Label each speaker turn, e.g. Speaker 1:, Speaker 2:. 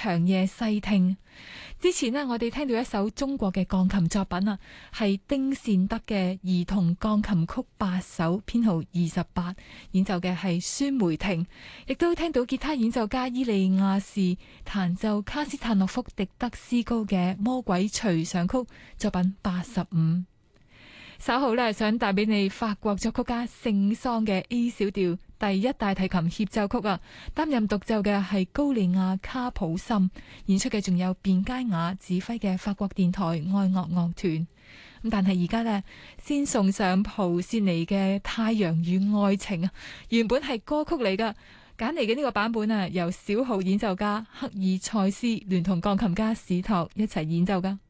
Speaker 1: 長夜細聽。之前呢，我哋聽到一首中國嘅鋼琴作品啊，係丁善德嘅兒童鋼琴曲8首，編號28，演奏嘅係孫梅婷。亦都聽到吉他演奏家伊利亞士彈奏卡斯坦諾夫狄德斯高嘅魔鬼隨想曲，作品85。稍後呢，想帶俾你法國作曲家聖桑嘅 A 小調第一大提琴協奏曲啊，擔任獨奏嘅係高利亞卡普森，演出嘅仲有卞佳雅指揮嘅法國電台愛樂樂團。咁但係而家呢，先送上蒲善妮嘅《太陽與愛情》啊，原本係歌曲嚟噶，揀嚟嘅呢個版本啊，由小號演奏家克爾塞斯聯同鋼琴家史托一齊演奏噶。